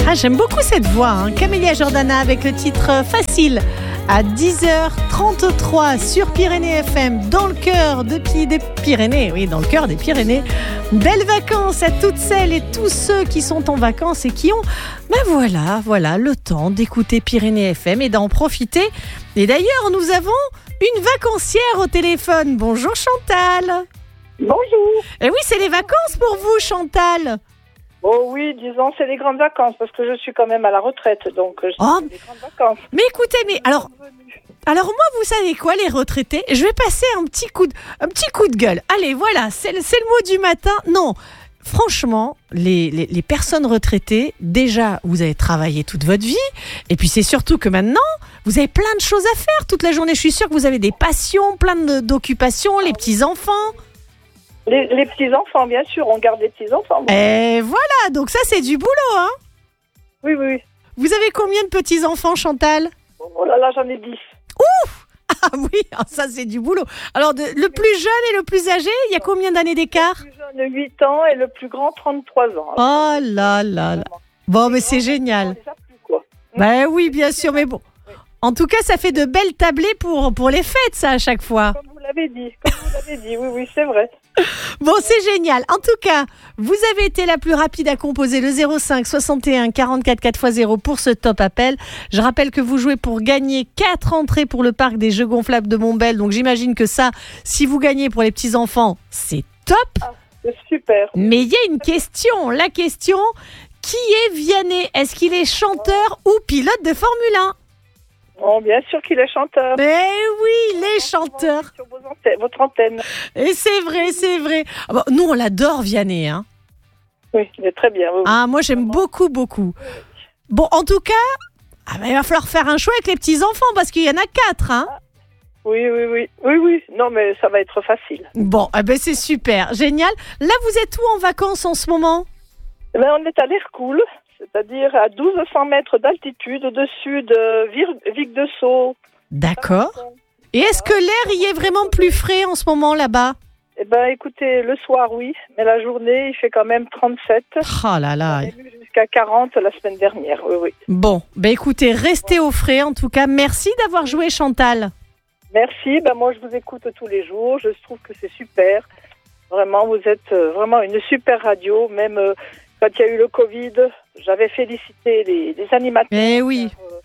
Ah, j'aime beaucoup cette voix, hein. Camélia Jordana avec le titre Facile à 10h33 sur Pyrénées FM, dans le cœur des Pyrénées. Oui, dans le cœur des Pyrénées. Belles vacances à toutes celles et tous ceux qui sont en vacances et qui ont, voilà, le temps d'écouter Pyrénées FM et d'en profiter. Et d'ailleurs, nous avons une vacancière au téléphone. Bonjour Chantal. Bonjour. Et oui, c'est les vacances pour vous, Chantal. Oh oui, disons, c'est les grandes vacances, parce que je suis quand même à la retraite, donc c'est les grandes vacances. Mais écoutez, alors moi, vous savez quoi, les retraités, je vais passer un petit coup de gueule. Allez, voilà, c'est le mot du matin. Non, franchement, les personnes retraitées, déjà, vous avez travaillé toute votre vie, et puis c'est surtout que maintenant, vous avez plein de choses à faire toute la journée. Je suis sûre que vous avez des passions, plein d'occupations, les petits-enfants. Les petits-enfants, bien sûr, on garde les petits-enfants. Bon. Et voilà, donc ça, c'est du boulot, hein. Oui. Vous avez combien de petits-enfants, Chantal ? Oh là là, j'en ai 10. Ouf ! Ah oui, ça, c'est du boulot. Alors, le plus jeune et le plus âgé, il y a combien d'années d'écart ? Le plus jeune, 8 ans, et le plus grand, 33 ans. Oh là là là. Bon, mais c'est génial. Ben oui, bien sûr, mais bon. En tout cas, ça fait de belles tablées pour les fêtes, ça, à chaque fois. Comme vous l'avez dit, oui, c'est vrai. Bon, c'est génial. En tout cas, vous avez été la plus rapide à composer le 05 61 44 4x0 pour ce top appel. Je rappelle que vous jouez pour gagner 4 entrées pour le parc des Jeux gonflables de Montbel. Donc, j'imagine que ça, si vous gagnez pour les petits-enfants, c'est top. Ah, c'est super. Mais il y a une question. La question, qui est Vianney ? Est-ce qu'il est chanteur ou pilote de Formule 1 ? Oh, bien sûr qu'il est chanteur. Mais oui, il est chanteur. Sur votre antenne. Et c'est vrai. Ah bon, nous, on l'adore, Vianney. Hein. Oui, il est très bien. Oui. Ah, moi, j'aime beaucoup. Bon, en tout cas, il va falloir faire un choix avec les petits-enfants parce qu'il y en a 4. Hein. Oui. Non, mais ça va être facile. Bon, c'est super, génial. Là, vous êtes où en vacances en ce moment ? On est à l'Hercoul. C'est-à-dire à 1200 mètres d'altitude au-dessus de Vic-de-Sceaux. D'accord. Et est-ce que l'air y est vraiment plus frais en ce moment là-bas ? Eh bien, écoutez, le soir, oui. Mais la journée, il fait quand même 37. Oh là là. On est venu jusqu'à 40 la semaine dernière, oui. Bon, écoutez, restez au frais en tout cas. Merci d'avoir joué, Chantal. Merci. Moi, je vous écoute tous les jours. Je trouve que c'est super. Vraiment, vous êtes vraiment une super radio. Même quand il y a eu le Covid, j'avais félicité les animateurs. Eh oui.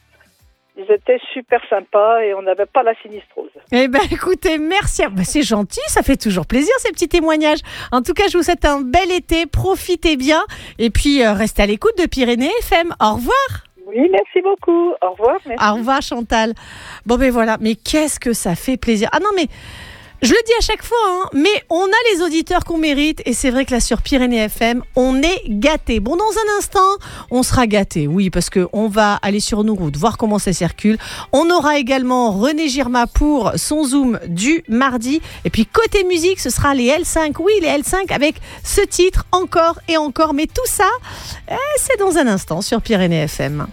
Ils étaient super sympas et on n'avait pas la sinistrose. Écoutez, merci. C'est gentil, ça fait toujours plaisir ces petits témoignages. En tout cas, je vous souhaite un bel été, profitez bien. Et puis, restez à l'écoute de Pyrénées FM. Au revoir. Oui, merci beaucoup. Au revoir. Merci. Au revoir, Chantal. Bon, voilà. Mais qu'est-ce que ça fait plaisir. Ah non, mais... Je le dis à chaque fois, hein, mais on a les auditeurs qu'on mérite et c'est vrai que là sur Pyrénées FM, on est gâtés. Bon, dans un instant, on sera gâtés, oui, parce qu'on va aller sur nos routes, voir comment ça circule. On aura également René Girma pour son Zoom du mardi. Et puis côté musique, ce sera les L5, oui, les L5 avec ce titre encore et encore. Mais tout ça, c'est dans un instant sur Pyrénées FM.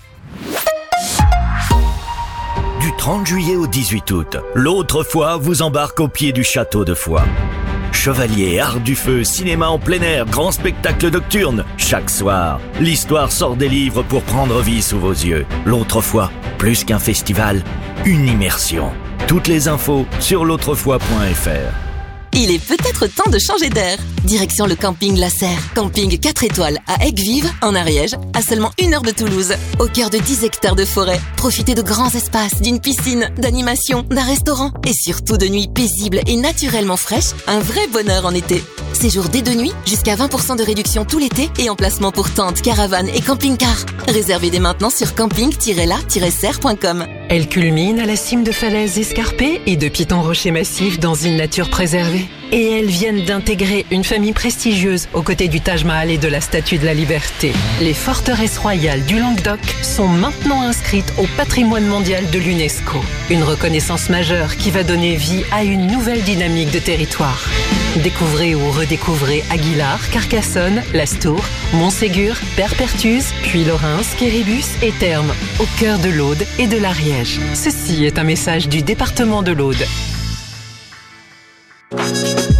Du 30 juillet au 18 août, l'autre fois vous embarque au pied du château de Foix. Chevalier, art du feu, cinéma en plein air, grand spectacle nocturne. Chaque soir, l'histoire sort des livres pour prendre vie sous vos yeux. L'autre fois, plus qu'un festival, une immersion. Toutes les infos sur l'autrefois.fr. Il est peut-être temps de changer d'air. Direction le camping La Serre. Camping 4 étoiles à Aigues-Vives, en Ariège, à seulement 1 heure de Toulouse. Au cœur de 10 hectares de forêt. Profitez de grands espaces, d'une piscine, d'animation, d'un restaurant et surtout de nuits paisibles et naturellement fraîches. Un vrai bonheur en été. Séjour dès 2 nuits, jusqu'à 20% de réduction tout l'été et emplacement pour tentes, caravanes et camping-car. Réservez dès maintenant sur camping-la-serre.com. Elle culmine à la cime de falaises escarpées et de pitons rochers massifs dans une nature préservée. Et elles viennent d'intégrer une famille prestigieuse aux côtés du Taj Mahal et de la Statue de la Liberté. Les forteresses royales du Languedoc sont maintenant inscrites au patrimoine mondial de l'UNESCO. Une reconnaissance majeure qui va donner vie à une nouvelle dynamique de territoire. Découvrez ou redécouvrez Aguilar, Carcassonne, Lastours, Montségur, Perpertuse, puis Lorens, Quéribus et Termes, au cœur de l'Aude et de l'Ariège. Ceci est un message du département de l'Aude. Au domaine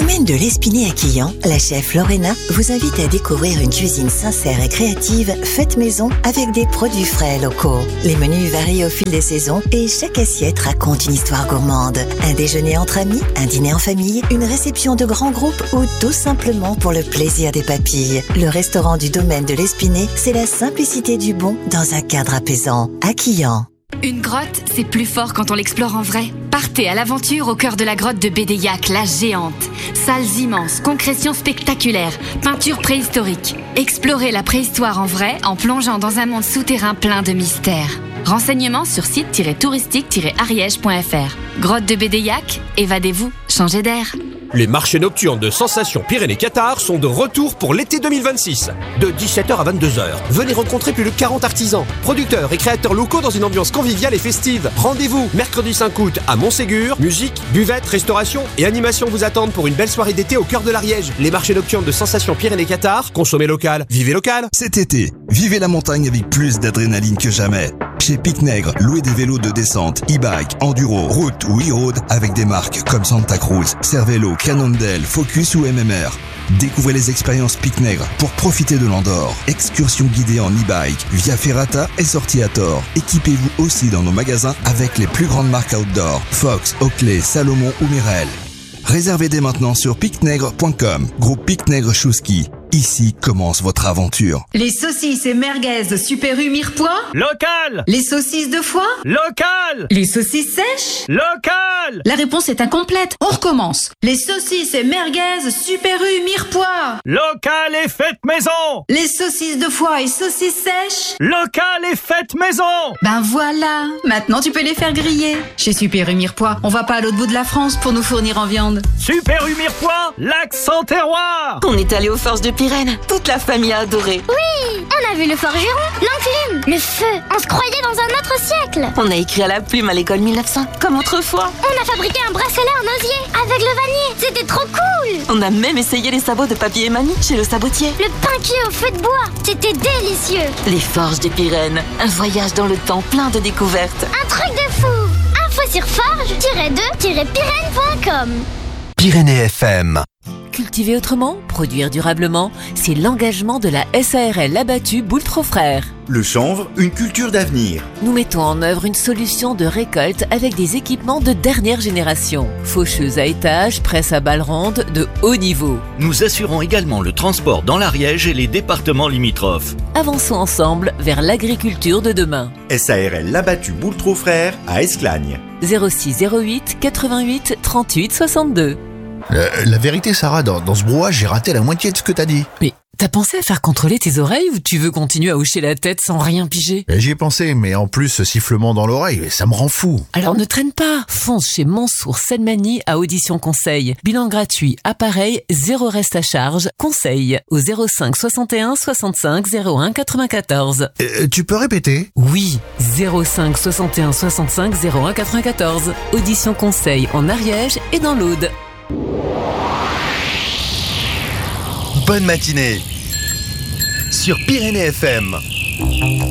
domaine de l'Espinay à Quillan, la chef Lorena vous invite à découvrir une cuisine sincère et créative faite maison avec des produits frais locaux. Les menus varient au fil des saisons et chaque assiette raconte une histoire gourmande. Un déjeuner entre amis, un dîner en famille, une réception de grands groupes ou tout simplement pour le plaisir des papilles. Le restaurant du domaine de l'Espinay, c'est la simplicité du bon dans un cadre apaisant. À Quillan. Une grotte, c'est plus fort quand on l'explore en vrai. Partez à l'aventure au cœur de la grotte de Bédéiac, la géante. Salles immenses, concrétions spectaculaires, peintures préhistoriques. Explorez la préhistoire en vrai en plongeant dans un monde souterrain plein de mystères. Renseignements sur site-touristique-ariège.fr. Grotte de Bédéiac, évadez-vous, changez d'air. Les marchés nocturnes de Sensation Pyrénées-Qatar sont de retour pour l'été 2026. De 17h à 22h, venez rencontrer plus de 40 artisans, producteurs et créateurs locaux dans une ambiance conviviale et festive. Rendez-vous mercredi 5 août à Montségur. Musique, buvette, restauration et animation vous attendent pour une belle soirée d'été au cœur de l'Ariège. Les marchés nocturnes de Sensation Pyrénées-Qatar, consommez local, vivez local. Cet été, vivez la montagne avec plus d'adrénaline que jamais. Chez Pic Nègre, louez des vélos de descente, e-bike, enduro, route ou e-road avec des marques comme Santa Cruz, Cervelo, Cannondale, Focus ou MMR. Découvrez les expériences Pic Nègre pour profiter de l'Andorre. Excursion guidée en e-bike via Ferrata et sortie à Tor. Équipez-vous aussi dans nos magasins avec les plus grandes marques outdoor, Fox, Oakley, Salomon ou Mirel. Réservez dès maintenant sur picnègre.com. Groupe Pic Nègre Chouski. Ici commence votre aventure. Les saucisses et merguez Super U Mirepoix. Local. Les saucisses de foie. Local. Les saucisses sèches. Local. La réponse est incomplète. On recommence. Les saucisses et merguez Super U Mirepoix. Local et faites maison. Les saucisses de foie et saucisses sèches. Local et faites maison. Ben voilà. Maintenant tu peux les faire griller. Chez Super U Mirepoix, on va pas à l'autre bout de la France pour nous fournir en viande. Super U Mirepoix, l'accent terroir. On est allé aux Forges de Pyrène. Toute la famille a adoré. Oui, on a vu le forgeron, l'enclume, le feu. On se croyait dans un autre siècle. On a écrit à la plume à l'école 1900, comme autrefois. On a fabriqué un bracelet en osier avec le vannier. C'était trop cool. On a même essayé les sabots de papier et mamie chez le sabotier. Le pain cuit au feu de bois, c'était délicieux. Les Forges de Pyrène, un voyage dans le temps plein de découvertes. Un truc de fou. Info sur forge-de-pyrène.com. Pyrénées FM. Cultiver autrement, produire durablement, c'est l'engagement de la SARL Labattu Boultreau Frères. Le chanvre, une culture d'avenir. Nous mettons en œuvre une solution de récolte avec des équipements de dernière génération. Faucheuse à étage, presse à balles rondes de haut niveau. Nous assurons également le transport dans l'Ariège et les départements limitrophes. Avançons ensemble vers l'agriculture de demain. SARL Labattu Boultreau Frères à Esclagne. 06 08 88 38 62. La vérité, Sarah, dans ce brouhaha, j'ai raté la moitié de ce que t'as dit. Mais t'as pensé à faire contrôler tes oreilles ou tu veux continuer à hocher la tête sans rien piger ? J'y ai pensé, mais en plus, ce sifflement dans l'oreille, ça me rend fou. Alors ne traîne pas. Fonce chez Mansour Selmani à Audition Conseil. Bilan gratuit, appareil, 0 reste à charge. Conseil au 05 61 65 01 94. Tu peux répéter ? Oui, 05 61 65 01 94. Audition Conseil en Ariège et dans l'Aude. Bonne matinée sur Pyrénées FM.